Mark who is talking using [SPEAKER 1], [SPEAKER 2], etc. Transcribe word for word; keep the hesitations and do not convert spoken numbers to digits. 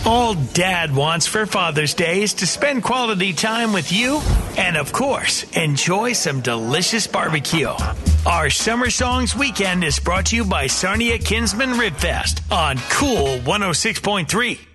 [SPEAKER 1] All Dad wants for Father's Day is to spend quality time with you and, of course, enjoy some delicious barbecue. Our Summer Songs Weekend is brought to you by Sarnia Kinsman Rib Fest on Cool one oh six point three.